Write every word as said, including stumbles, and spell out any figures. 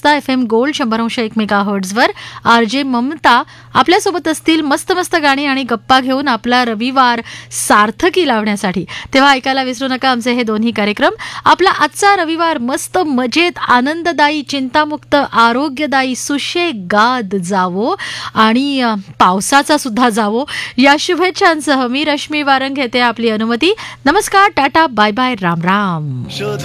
वाजता F M gold शंभर अंश एक मेगा हर्ट्झवर आर जे ममता आपल्यासोबत असतील मस्त मस्त गाणी आणि गप्पा घेऊन आपला रविवार सार्थकी लावण्यासाठी. तेव्हा ऐकायला विसरू नका आमचे हे दोन्ही कार्यक्रम. आपला आजचा रविवार मस्त मजेत, आनंददायी, चिंतामुक्त, आरोग्यदायी, सुशेगाद जावो आणि पावसाचा सुद्धा जावो या शुभेच्छांसह मी रश्मी वारंग घेते आपली अनुमती. नमस्कार, टाटा, बाय बाय, राम राम.